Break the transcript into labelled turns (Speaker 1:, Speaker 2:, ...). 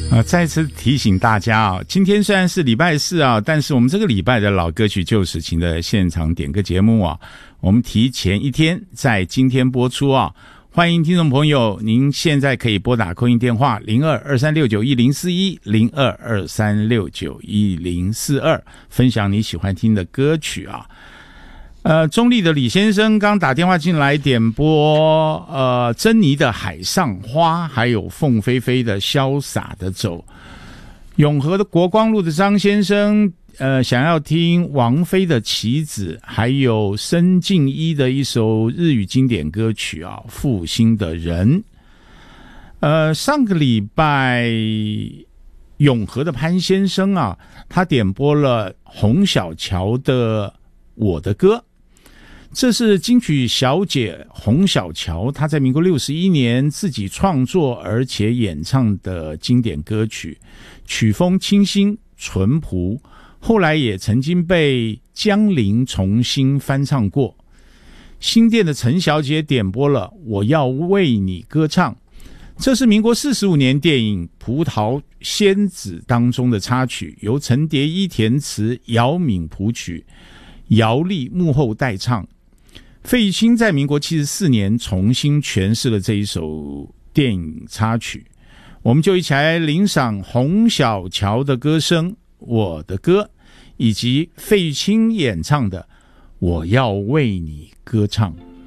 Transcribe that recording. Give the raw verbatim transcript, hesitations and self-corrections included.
Speaker 1: 啊，再次提醒大家啊，今天虽然是礼拜四啊，但是我们这个礼拜的老歌曲旧时情的现场点歌节目啊，我们提前一天在今天播出啊。欢迎听众朋友，您现在可以拨打空音电话零二二三六九一零四一零二二三六九一零四二，分享你喜欢听的歌曲啊。呃，中立的李先生刚打电话进来点播，呃，珍妮的《海上花》，还有凤飞飞的《潇洒的走》。永和的国光路的张先生，呃，想要听王菲的《棋子》，还有申静一的一首日语经典歌曲啊，《负心的人》。呃，上个礼拜永和的潘先生啊，他点播了洪小乔的《我的歌》。这是金曲小姐洪小乔她在民国六十一年自己创作而且演唱的经典歌曲，曲风清新淳朴，后来也曾经被江玲重新翻唱过。新店的陈小姐点播了《我要为你歌唱》，这是民国四十五年电影《葡萄仙子》当中的插曲，由陈蝶衣填词，姚敏谱曲，姚丽幕后代唱。费玉清在民国七十四年重新诠释了这一首电影插曲，我们就一起来欣赏洪小乔的歌声《我的歌》，以及费玉清演唱的《我要为你歌唱》。